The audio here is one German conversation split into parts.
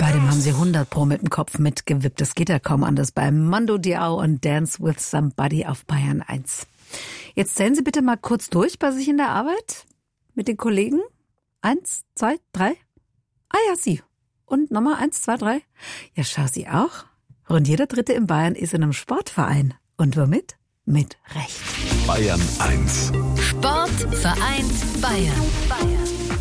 Bei dem haben sie 100 Pro mit dem Kopf mitgewippt. Das geht ja kaum anders bei Mando Diao und Dance with Somebody auf Bayern 1. Jetzt zählen Sie bitte mal kurz durch bei sich in der Arbeit mit den Kollegen. 1, 2, 3. Ah ja, Sie. Und nochmal 1, 2, 3. Ja, schau, Sie auch. Und jeder Dritte in Bayern ist in einem Sportverein. Und womit? Mit Recht. Bayern 1. Sport vereint Bayern.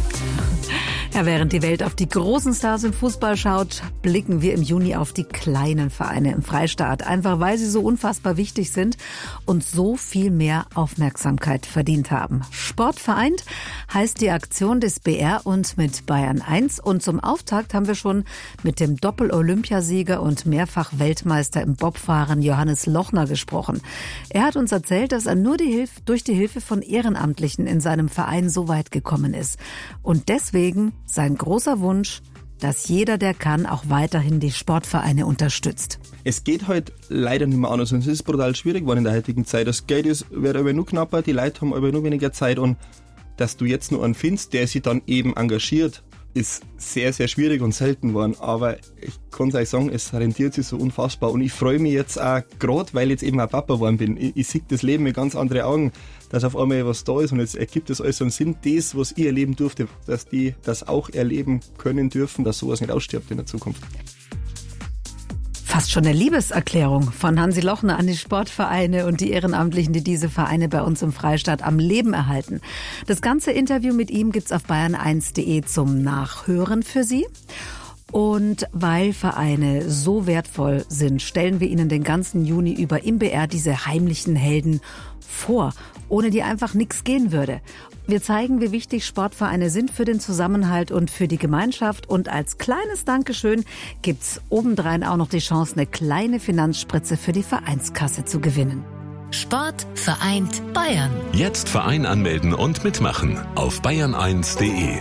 Ja, während die Welt auf die großen Stars im Fußball schaut, blicken wir im Juni auf die kleinen Vereine im Freistaat. Einfach weil sie so unfassbar wichtig sind und so viel mehr Aufmerksamkeit verdient haben. Sport vereint heißt die Aktion des BR und mit Bayern 1. Und zum Auftakt haben wir schon mit dem Doppel-Olympiasieger und Mehrfach-Weltmeister im Bobfahren Johannes Lochner gesprochen. Er hat uns erzählt, dass er nur durch die Hilfe von Ehrenamtlichen in seinem Verein so weit gekommen ist. Und deswegen sein großer Wunsch, dass jeder, der kann, auch weiterhin die Sportvereine unterstützt. Es geht halt leider nicht mehr anders und es ist brutal schwierig geworden in der heutigen Zeit. Das Geld wird aber nur knapper, die Leute haben aber nur weniger Zeit und dass du jetzt nur einen findest, der sich dann eben engagiert, ist sehr, sehr schwierig und selten geworden. Aber ich kann euch sagen, es rentiert sich so unfassbar und ich freue mich jetzt auch, gerade weil ich jetzt eben auch Papa geworden bin. Ich sehe das Leben mit ganz anderen Augen, dass auf einmal was da ist und jetzt ergibt es alles so einen Sinn. Das, was ich erleben durfte, dass die das auch erleben können dürfen, dass sowas nicht ausstirbt in der Zukunft. Fast schon eine Liebeserklärung von Hansi Lochner an die Sportvereine und die Ehrenamtlichen, die diese Vereine bei uns im Freistaat am Leben erhalten. Das ganze Interview mit ihm gibt's auf bayern1.de zum Nachhören für Sie. Und weil Vereine so wertvoll sind, stellen wir Ihnen den ganzen Juni über im BR diese heimlichen Helden vor, ohne die einfach nichts gehen würde. Wir zeigen, wie wichtig Sportvereine sind für den Zusammenhalt und für die Gemeinschaft. Und als kleines Dankeschön gibt's obendrein auch noch die Chance, eine kleine Finanzspritze für die Vereinskasse zu gewinnen. Sport vereint Bayern. Jetzt Verein anmelden und mitmachen auf bayern1.de.